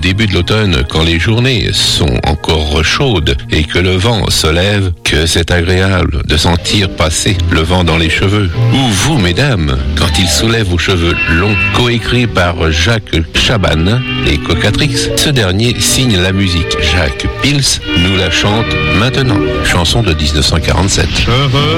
début de l'automne, quand les journées sont encore chaudes et que le vent se lève, que c'est agréable de sentir passer le vent dans les cheveux. Ou vous, mesdames, quand il soulève vos cheveux longs, coécrit par Jacques Chaban et Cocatrix. Ce dernier signe la musique. Jacques Pils nous la chante maintenant. Chanson de 1947.